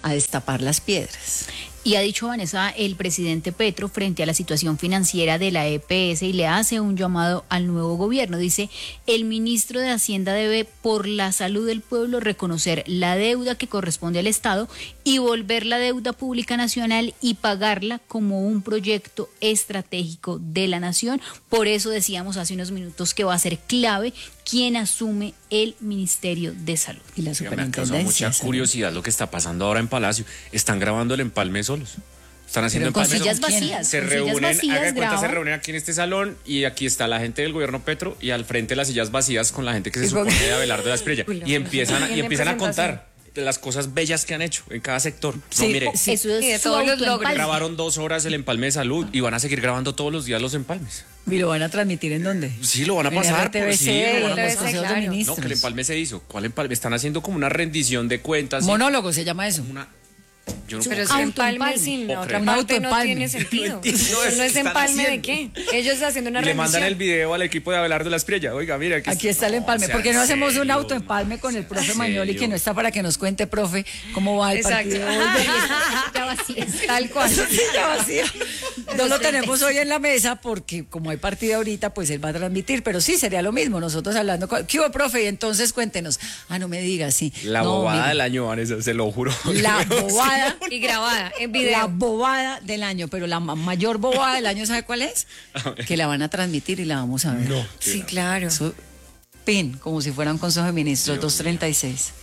a destapar las piedras. Y ha dicho, Vanessa, el presidente Petro frente a la situación financiera de la EPS y le hace un llamado al nuevo gobierno. Dice, el ministro de Hacienda debe, por la salud del pueblo, reconocer la deuda que corresponde al Estado y volver la deuda pública nacional y pagarla como un proyecto estratégico de la nación. Por eso decíamos hace unos minutos que va a ser clave quién asume el Ministerio de Salud. Y la superintendencia. Me ha causado mucha curiosidad lo que está pasando ahora en Palacio. Están grabando el empalme solos. Están haciendo empalme. Con sillas vacías. Se reúnen, hagan cuenta, se reúnen aquí en este salón y aquí está la gente del gobierno Petro y al frente las sillas vacías con la gente que se supone de Abelardo de la Espriella. Y empiezan a contar de las cosas bellas que han hecho en cada sector. Sí, no, mire, eso es todos los logros. Grabaron 2 horas el empalme de salud y van a seguir grabando todos los días los empalmes. ¿Y lo van a transmitir en dónde? Sí, lo van a pasar. No, que el empalme se hizo. ¿Cuál empalme? Están haciendo como una rendición de cuentas. Monólogo se llama eso. Pero si empalme sin la otra parte no tiene sentido. No es empalme de qué. Ellos haciendo una rendición. Le mandan el video al equipo de Abelardo de la Espriella. Oiga, mira. Aquí está el empalme. ¿Por qué no hacemos un autoempalme con el profe Magnoli, que no está, para que nos cuente, profe, cómo va el partido? Ya vacía. Tal cual. Ya vacía. No lo tenemos hoy en la mesa porque como hay partido ahorita, pues él va a transmitir. Pero sí, sería lo mismo. Nosotros hablando. ¿Qué hubo, profe? Y entonces cuéntenos. No me digas, sí. La bobada del año, Vanessa, se lo juro. La bobada. Y grabada en video. La bobada del año, pero la mayor bobada del año, ¿sabe cuál es? Que la van a transmitir y la vamos a ver. No, sí, claro. Eso, como si fuera un consejo de ministros, 236.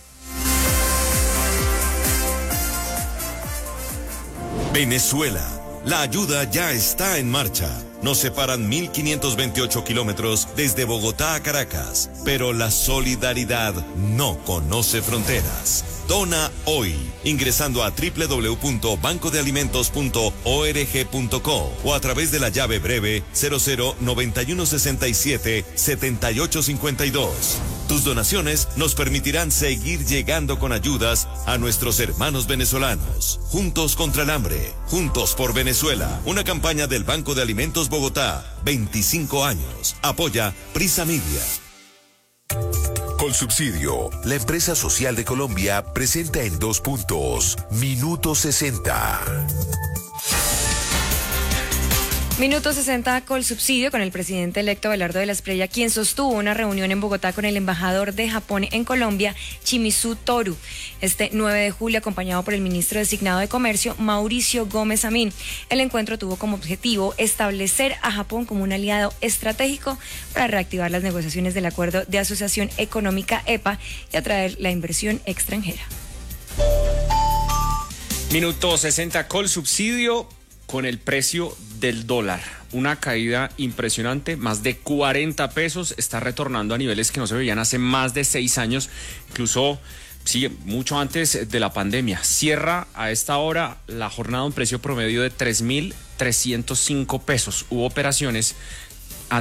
Venezuela. La ayuda ya está en marcha. Nos separan 1.528 kilómetros desde Bogotá a Caracas, pero la solidaridad no conoce fronteras. Dona hoy, ingresando a www.bancodealimentos.org.co o a través de la llave breve 0091677852. Tus donaciones nos permitirán seguir llegando con ayudas a nuestros hermanos venezolanos. Juntos contra el hambre, juntos por Venezuela. Una campaña del Banco de Alimentos Bogotá, 25 años. Apoya Prisa Media. Colsubsidio, la empresa social de Colombia, presenta en 2 puntos, Minuto 60. Minuto 60 Colsubsidio con el presidente electo Abelardo de la Espriella, quien sostuvo una reunión en Bogotá con el embajador de Japón en Colombia, Shimizu Toru, este 9 de julio, acompañado por el ministro designado de Comercio, Mauricio Gómez Amín. El encuentro tuvo como objetivo establecer a Japón como un aliado estratégico para reactivar las negociaciones del Acuerdo de Asociación Económica EPA y atraer la inversión extranjera. Minuto 60 Colsubsidio con el precio del dólar. Una caída impresionante, más de 40 pesos, está retornando a niveles que no se veían hace más de 6 años, incluso sí, mucho antes de la pandemia. Cierra a esta hora la jornada a un precio promedio de 3.305 pesos. Hubo operaciones a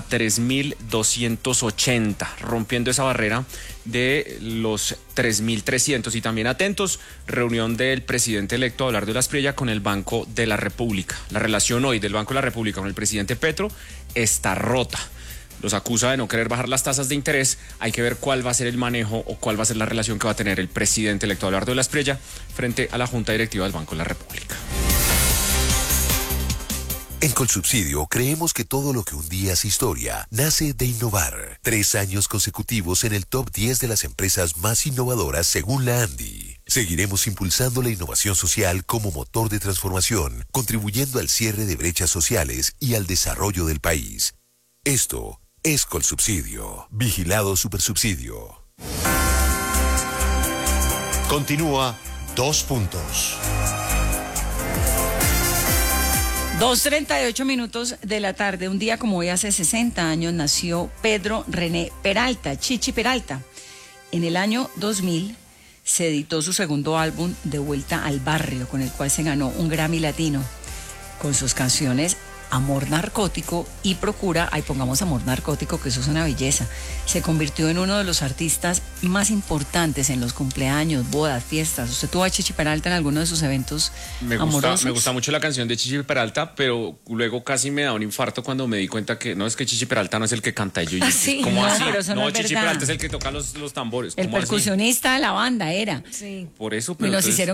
3.280, rompiendo esa barrera de los 3.300. Y también atentos, reunión del presidente electo Abelardo de la Espriella con el Banco de la República. La relación hoy del Banco de la República con el presidente Petro está rota. Los acusa de no querer bajar las tasas de interés. Hay que ver cuál va a ser el manejo o cuál va a ser la relación que va a tener el presidente electo Abelardo de la Espriella frente a la Junta Directiva del Banco de la República. En Colsubsidio creemos que todo lo que un día es historia nace de innovar. 3 años consecutivos en el top 10 de las empresas más innovadoras según la ANDI. Seguiremos impulsando la innovación social como motor de transformación, contribuyendo al cierre de brechas sociales y al desarrollo del país. Esto es Colsubsidio. Vigilado Supersubsidio. Continúa 2 puntos. 2:38 de la tarde. Un día como hoy, hace 60 años, nació Pedro René Peralta, Chichi Peralta. En el año 2000 se editó su segundo álbum, De Vuelta al Barrio, con el cual se ganó un Grammy Latino, con sus canciones Amor Narcótico y Procura. Ahí pongamos Amor Narcótico, que eso es una belleza. Se convirtió en uno de los artistas más importantes en los cumpleaños, bodas, fiestas. ¿Usted tuvo a Chichi Peralta en alguno de sus eventos amorosos? Me gusta mucho la canción de Chichi Peralta, pero luego casi me da un infarto cuando me di cuenta que no, es que Chichi Peralta no es el que canta. Y yo, sí, ¿cómo no, así? Pero eso no es Chichi verdad. Peralta es el que toca los tambores. El percusionista de la banda era. Sí. Por eso, pero nos hicieron